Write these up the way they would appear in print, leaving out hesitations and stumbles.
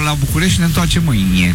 până la București și ne întoarcem mâine.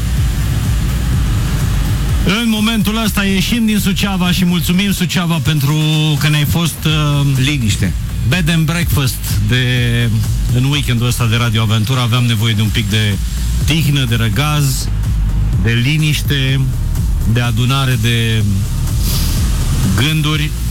În momentul ăsta ieșim din Suceava și mulțumim Suceava pentru că ne-ai fost liniște. Bed and breakfast în weekendul ăsta de Radio Aventura. Aveam nevoie de un pic de tihnă, de răgaz, de liniște, de adunare de gânduri.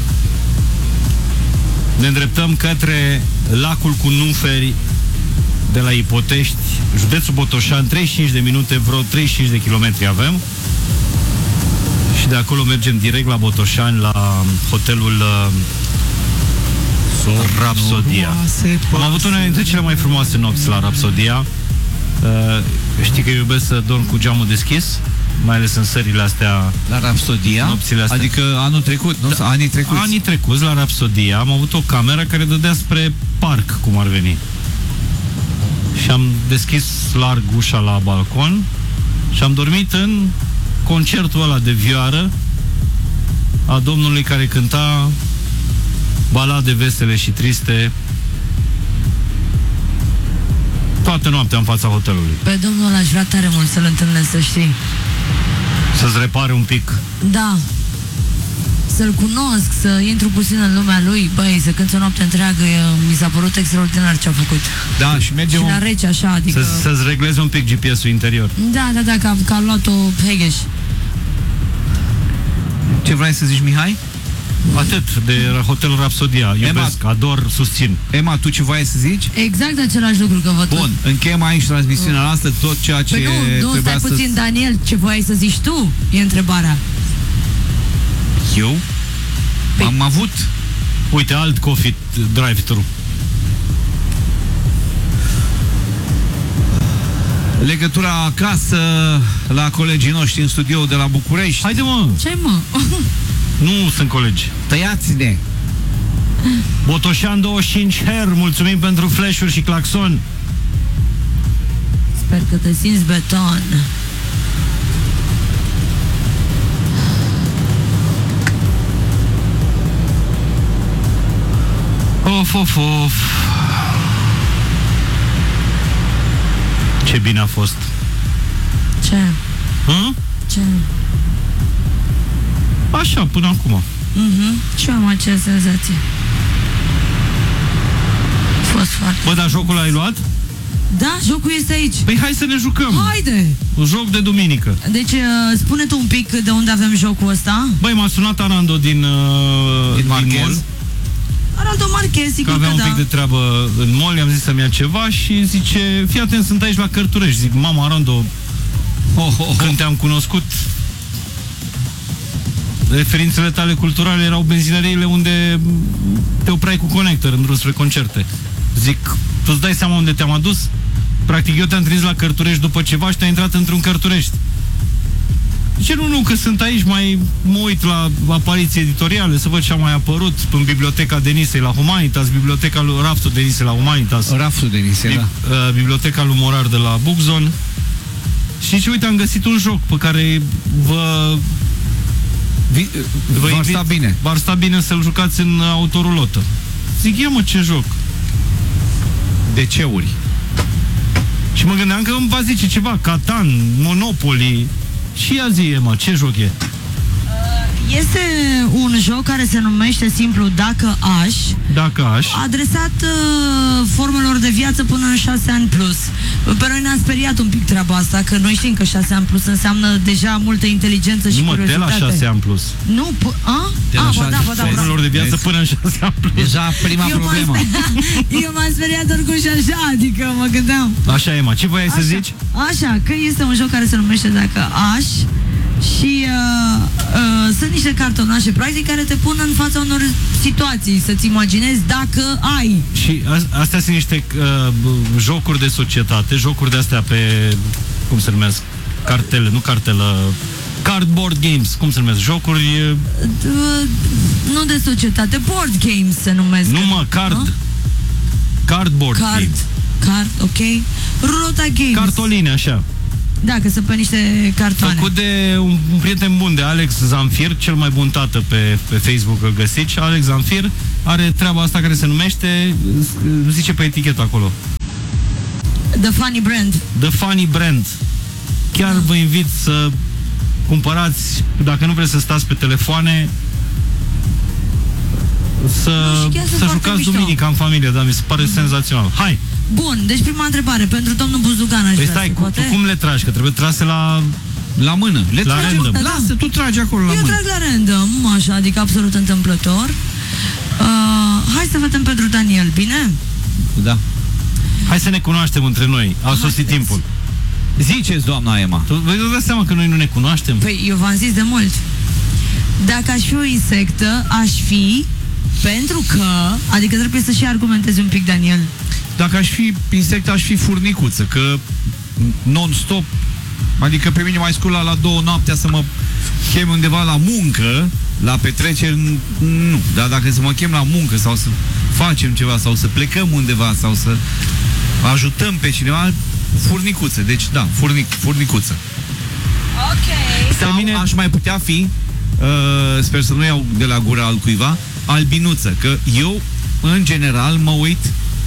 Ne îndreptăm către lacul cu Nuferi de la Ipotești, județul Botoșan, 35 de minute, vreo 35 de kilometri avem. Și de acolo mergem direct la Botoșani, la hotelul Rapsodia. Am avut una dintre cele mai frumoase nopți la Rapsodia. Știi că iubesc să dorm cu geamul deschis, mai ales în serile astea. La Rapsodia? Nopțile astea. Adică anul trecut, nu? Da. Anii trecuți. Anii trecuți la Rapsodia am avut o cameră care dădea spre parc, cum ar veni. Și am deschis larg ușa la balcon și am dormit în concertul ăla de vioară a domnului care cânta balade vesele și triste toată noaptea în fața hotelului. Pe domnul ăla aș vrea tare mult să-l întâlnesc, să știi. Să-ți repare un pic. Da. Să-l cunosc, să intru puțin în lumea lui. Băi, să cântă o noapte întreagă, mi s-a părut extraordinar ce a făcut. Da, și mergem... Și la rece, așa, adică... Să-ți reglezi un pic GPS-ul interior. Da, că a luat-o Hegeș. Ce vrei să zici, Mihai? Atât, de hotelul Rapsodia. Iubesc, ador, susțin. Emma, tu ce voiai să zici? Exact același lucru, că văd. Bun, încheiem aici transmisiunea noastră, tot ceea ce... Păi nu, stai puțin, Daniel, ce voiai să zici tu? E întrebarea. Eu? Păi... Am avut... Uite, alt coffee drive-thru. Legătura acasă la colegii noștri în studio de la București. Haide, mă! Ce-ai, mă? Nu sunt colegi. Tăiați-ne! Botoșan 25 Her, mulțumim pentru flash-uri și claxon. Sper că te simți beton. Of. Ce bine a fost. Ce? Ce? Așa, până acum. Și eu am acea senzație. A fost foarte... Bă, dar jocul l-ai luat? Da, jocul este aici. Păi hai să ne jucăm. Haide! Un joc de duminică. Deci, spune tu un pic de unde avem jocul ăsta. Băi, m-a sunat Arando din Marchez. Arando Marchez, sigur că avea un da. pic de treabă în mall, i-am zis să-mi ia ceva și zice, fii atent, sunt aici la Cărturești. Zic, mama, Arando, când te-am cunoscut, referințele tale culturale erau benzinăriile unde te opreai cu conector în drum spre concerte. Zic, tu îți dai seama unde te-am adus? Practic, eu te-am trimis la Cărturești după ceva și te-ai intrat într-un Cărturești. Zice, nu, că sunt aici, mai mă uit la apariții editoriale, să văd ce a mai apărut în Biblioteca Denisei la Humanitas, Biblioteca lui Raftul Denisei la Humanitas. Raftul Denisei, da. Biblioteca lui Morar de la Buxon. Și zice, uite, am găsit un joc pe care v-ar sta bine să-l jucați în autorulotă. Zic, ia mă, ce joc? DC-uri. Și mă gândeam că îmi va zice ceva, Catan, Monopoly. Și ea zi, mă, ce joc e? Este un joc care se numește simplu Dacă aș, adresat formelor de viață până în 6 ani plus. Pe noi ne-a speriat un pic treaba asta, că noi știm că 6 ani plus înseamnă deja multă inteligență și curiozitate. De la 6 ani plus. Nu, da. Formelor de viață până în 6 ani plus. Deja prima problemă. Eu m-am speriat oricum și așa, adică mă gândeam. Așa, Emma, ce voiai să zici? Așa, că este un joc care se numește Dacă aș. Și sunt niște cartonașe practic care te pun în fața unor situații, să-ți imaginezi dacă ai. Și astea sunt niște jocuri de societate, jocuri de astea pe, cum se numesc, cartele, nu cartelă, cardboard games, cum se numesc, jocuri... Nu de societate, board games se numesc. Nu mă, cardboard games. Ok. Rulota games. Cartoline, așa. Da, că sunt pe niște cartoane. Făcut de un prieten bun, de Alex Zamfir, cel mai bun tată pe Facebook, îl găsiți. Alex Zamfir are treaba asta care se numește, zice pe etichetă acolo. The Funny Brand. The Funny Brand. Chiar vă invit să cumpărați, dacă nu vreți să stați pe telefoane, să jucați duminica în familie, dar mi se pare senzațional. Hai! Bun, deci prima întrebare pentru domnul Buzdugan. Păi stai, cum le tragi? Că trebuie trase la mână. Le la tragi, random. lasă, tu tragi acolo la mână. Eu trag la random, așa, adică absolut întâmplător. Hai să vedem pentru Daniel, bine? Da. Hai să ne cunoaștem între noi. A sosit timpul. Ziceți, doamna Emma. Vă dați seama că noi nu ne cunoaștem? Păi eu v-am zis de mult. Dacă aș fi o insectă, aș fi pentru că... Adică trebuie să și argumentezi un pic, Daniel. Dacă aș fi insectă, aș fi furnicuță, că non-stop, adică pe mine mai scula la 2 noaptea să mă chem undeva la muncă, la petreceri, nu. Dar dacă să mă chem la muncă sau să facem ceva sau să plecăm undeva sau să ajutăm pe cineva, furnicuță. Deci da, furnicuță. Ok. Sau mine... aș mai putea fi, sper să nu iau de la gura al cuiva, albinuță, că eu în general mă uit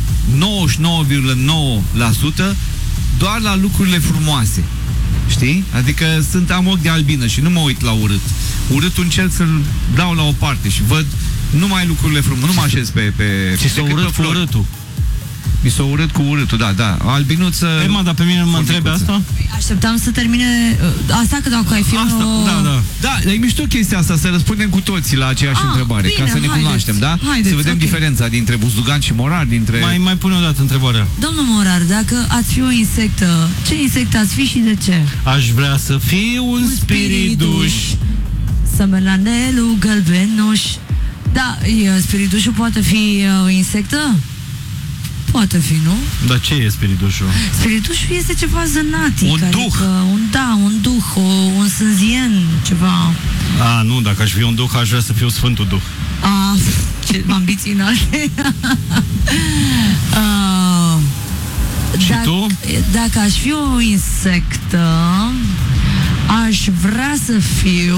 99,9% doar la lucrurile frumoase. Știi? Adică am ochi de albină și nu mă uit la urât. Urâtul încerc să-l dau la o parte și văd numai lucrurile frumoase. Nu mă așez pe și s-o urât cu urâtul. Mi s-o urât cu urâtul, da. Albinuță... Emma, dar pe mine mă întrebe asta? Așteptam să termine asta, că dacă ai fi asta, da. Da, e mișto chestia asta, să răspundem cu toții la aceeași întrebare, bine, ca să ne cunoaștem, da? Să vedem diferența dintre Buzdugan și Morar, dintre... Mai pune o dată întrebarea. Domnul Morar, dacă ați fi o insectă, ce insectă ați fi și de ce? Aș vrea să fiu un spiriduș. Sămelanelul gălbenuș. Da, spiridușul poate fi o insectă? Poate fi, nu? Dar ce e spiritușul? Spiritușul este ceva zănatic. Un duh. Adică un duh, un sânzien, ceva. Nu, dacă aș fi un duh, aș vrea să fiu Sfântul Duh. Ce ambiții înalte. Și tu? Dacă aș fi o insectă, aș vrea să fiu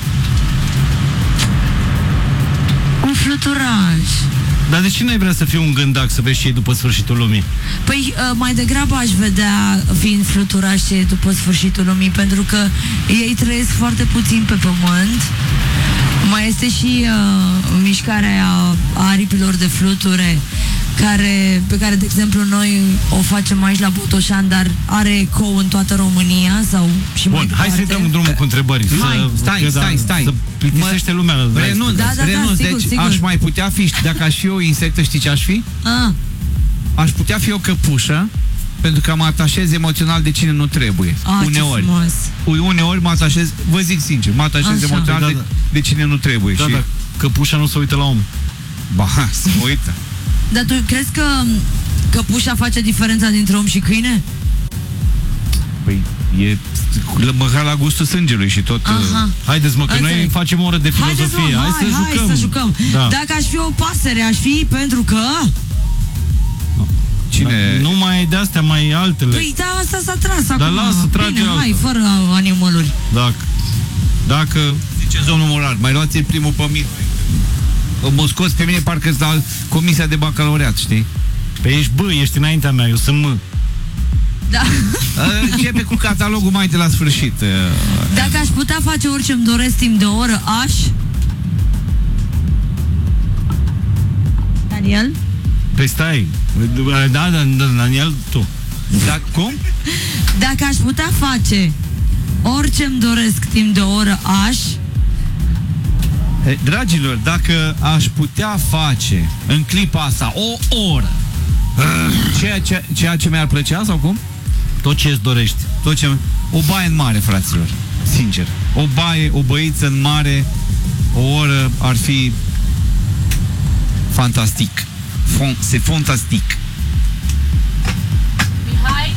un fluturaj. Dar de ce n-ai vrea să fii un gândac, să vezi și ei după sfârșitul lumii? Păi mai degrabă aș vedea fiind fluturași ce e după sfârșitul lumii, pentru că ei trăiesc foarte puțin pe pământ. Mai este și mișcarea aripilor de fluture pe care, de exemplu, noi o facem aici la Botoșani, dar are ecou în toată România sau și mai departe. Hai să-i dăm drumul cu întrebări. Stai. Să plictisește lumea. Renunț, deci aș mai putea fi, dacă aș fi o insectă, știi ce aș fi? Aș putea fi o căpușă, pentru că mă atașez emoțional de cine nu trebuie. Uneori mă atașez, vă zic sincer, mă atașez emoțional de cine nu trebuie. Da, dar căpușa nu se uită la om. Ba, se uită. Dar tu crezi că căpușa face diferența dintre om și câine? Păi, e măcar la gustul sângelui și tot... Haideți, mă, că noi facem o oră de filozofie. Hai să jucăm. Da. Dacă aș fi o pasăre, aș fi pentru că... Cine? Nu mai de-astea, mai altele. Păi, da, asta s-a tras acum. Dar lasă, trage bine, alta. hai, fără animaluri. Dacă... Ziceți, domnul Morar, mai luați primul pe mine. Mă scoți pe mine, parcă-s la comisia de bacalaureat, știi? Păi ești înaintea mea, eu sunt M. Da. Începe cu catalogul mai de la sfârșit. Dacă aș putea face orice îmi doresc timp de o oră, aș... Daniel? Păi stai. Da, Daniel, tu. Cum? Dacă aș putea face orice îmi doresc timp de o oră, aș... Dragilor, dacă aș putea face în clipa asta o oră ceea ce mi-ar plăcea sau cum? Tot ce îți dorești. O baie în mare, fraților. Sincer. O baie, o băiță în mare, o oră ar fi fantastic. C'est fantastic. Mihai?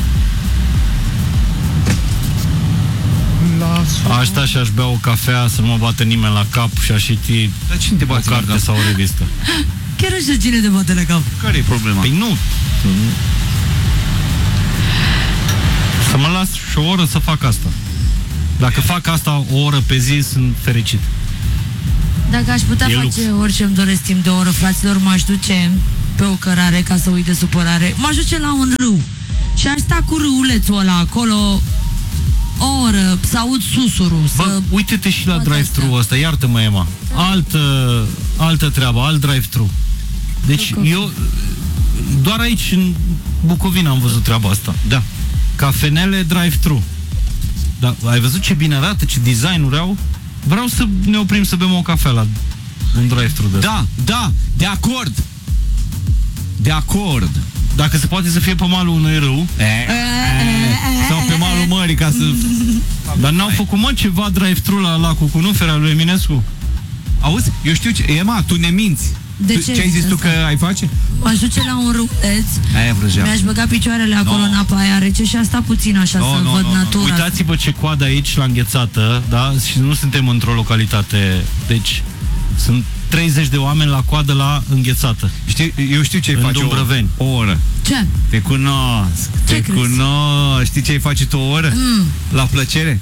Aș sta și aș bea o cafea, să nu mă bată nimeni la cap și aș citi o carte sau o revistă. Chiar așa, cine te bate la cap? Care e problema? Păi nu. Să mă las și o oră să fac asta. Dacă fac asta o oră pe zi, sunt fericit. Dacă aș putea face orice îmi doresc timp de o oră, fraților, m-aș duce pe o cărare ca să uit de supărare. M-aș duce la un râu și aș sta cu râulețul ăla acolo o oră, să aud susurul. Bă, uite-te și la drive-thru ăsta, iartă-mă, Emma. Altă treabă, alt drive-thru. Deci eu doar aici în Bucovina am văzut treaba asta. Da. Cafenele drive-thru. Da, ai văzut ce bine arată, ce design-uri au? Vreau să ne oprim să bem o cafea la un drive-thru de asta. Da, de acord. De acord. Dacă se poate să fie pe malul unui râu sau pe malul mării ca să... Dar n-au făcut, mă, ceva drive-thru la lacul Cunuferi al lui Eminescu? Auzi? Eu știu ce... Ema, tu ne minți. Ce ai zis tu că ai face? M-aș duce la un râuleț, mi-aș băga picioarele acolo în apa aia rece și a stat puțin așa să văd natura. Uitați-vă ce coadă aici la Înghețată, da? Și nu suntem într-o localitate, deci sunt 30 de oameni la coadă la Înghețată. Eu știu ce-i face o oră. Ce? Te cunosc. Te cunosc. Știi ce-i face tu o oră? La plăcere?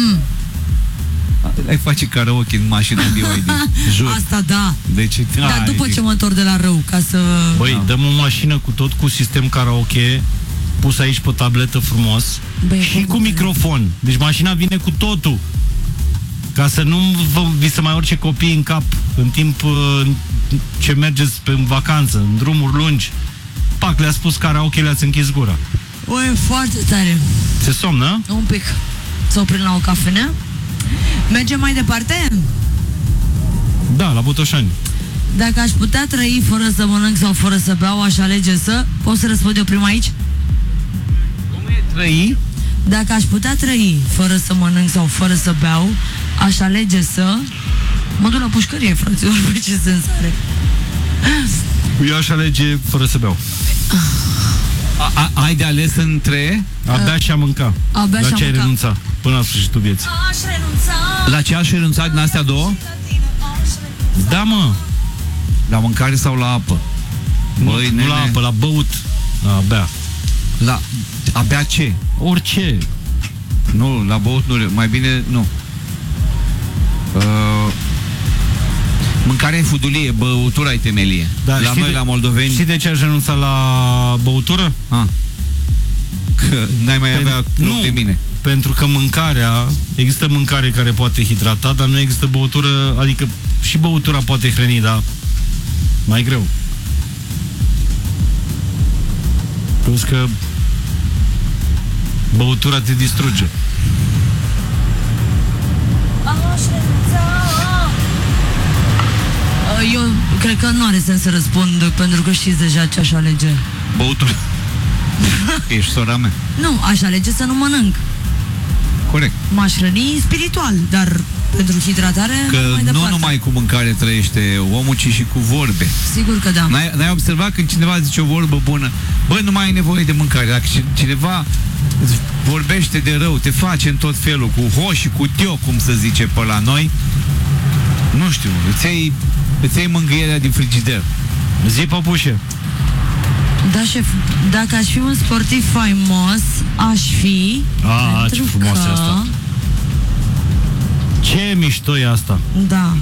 Ai face karaoke în mașină BYD. Jur. Asta da. Deci, dar după ce mă întorc de la rău, ca să... Băi, dăm o mașină cu sistem karaoke pus aici pe tabletă frumos. Băi, și cu microfon. Deci mașina vine cu totul. Ca să nu vi se mai urce copii în cap în timp ce mergeți în vacanță, în drumuri lungi. Pac, le-a spus karaoke, le-ați închis gura. O, e foarte tare. Se somnă? Un pic. Să oprim la o cafenea. Mergem mai departe? Da, la Botoșani. Dacă aș putea trăi fără să mănânc sau fără să beau, aș alege să... Poți să răspund eu prima aici? Cum e trăi? Dacă aș putea trăi fără să mănânc sau fără să beau, aș alege să... Mă duc la pușcărie, fraților, pe ce sens are? Eu aș alege fără să beau. Ai de ales între... A bea și a mânca. La ce ai renunțat până la sfârșitul vieții? Aș renunța. La ce aș renunța din astea două? Da, mă. La mâncare sau la apă? Băi, nu la apă, la băut. La bea. La a bea ce? Orice. Nu, la băut nu, mai bine nu. Mâncarea e fudulie, băutura e temelie. Da, la noi, la moldoveni... Știi de ce aș renunța la băutură? Că n-ai mai avea loc de mine. Pentru că mâncarea, există mâncare care poate hidrata, dar nu există băutură, adică și băutura poate hrăni, dar mai greu. Plus că băutura te distruge. Eu cred că nu are sens să răspund, pentru că știți deja ce aș alege. Băutură. Ești sora mea. Nu, aș alege să nu mănânc. Corect. M-aș hrăni spiritual, dar pentru hidratare că mai departe. Nu numai cu mâncare trăiește omul, ci și cu vorbe. Sigur că da. N-ai observat când cineva zice o vorbă bună? Bă, nu mai ai nevoie de mâncare. Dacă cineva vorbește de rău, te face în tot felul, cu ho și cu dio, cum se zice pe la noi, nu știu, îți iei mângâierea din frigider. Zi, păpușe. Da, șef, dacă aș fi un sportiv faimos, aș fi... Ce frumos e asta. Ce mișto e asta. Da.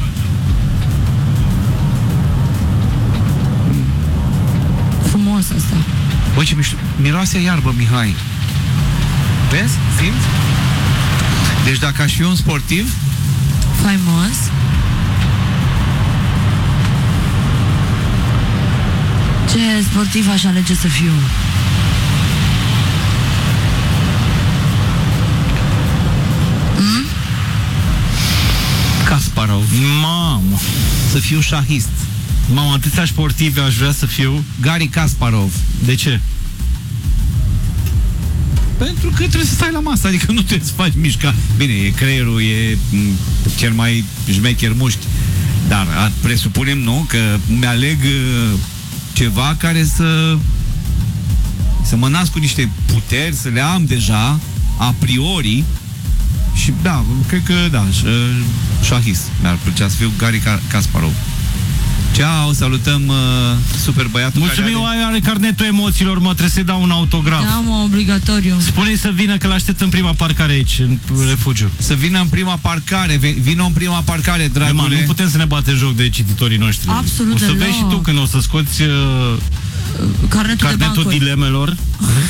Frumos asta. Băi, ce mișto. Miroase iarbă, Mihai. Vezi? Simți? Deci dacă aș fi un sportiv faimos, ce sportiv aș alege să fiu? Kasparov. Mamă. Să fiu șahist. Mamă, atâția sportivi aș vrea să fiu. Garry Kasparov. De ce? Pentru că trebuie să stai la masă, adică nu trebuie să faci mișca. Bine, creierul e cel mai șmecher mușchi. Dar presupunem, nu, că mi-aleg ceva care să mă nasc cu niște puteri, să le am deja, a priori. Și da, cred că da, șahist. Mi-ar plăcea să fiu Garry Kasparov. Ceau, salutăm super băiatul. Mulțumim, are carnetul emoțiilor, mă, trebuie să-i dau un autograf. Da, mă, obligatoriu. Spune-i să vină, că l-aștept în prima parcare aici, în refugiu. Să vină în prima parcare, vină în prima parcare, dragule. Nu putem să ne bate joc de cititorii noștri. Absolut. O să vezi și tu când o să scoți carnetul dilemelor.